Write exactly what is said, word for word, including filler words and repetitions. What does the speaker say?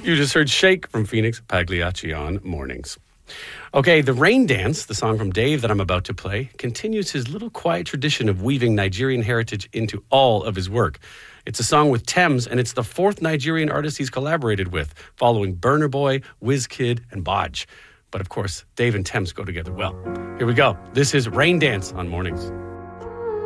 You just heard Shake from Phoenix Pagliacci on Mornings. Okay, the Rain Dance, the song from Dave that I'm about to play, continues his little quiet tradition of weaving Nigerian heritage into all of his work. It's a song with Tems, and it's the fourth Nigerian artist he's collaborated with, following Burna Boy, Wizkid, and Baj. But of course, Dave and Tems go together well. Here we go. This is Rain Dance on Mornings.